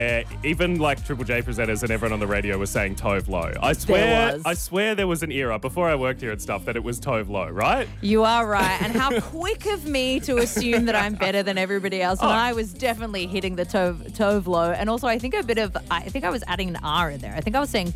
even like Triple J presenters and everyone on the radio was saying Tove Lo. I swear there was an era before I worked here and stuff that it was Tove Lo, right? You are right. And how quick of me to assume that I'm better than everybody else. And I was definitely hitting the Tove Lo. And also I think I was adding an R in there. I think I was saying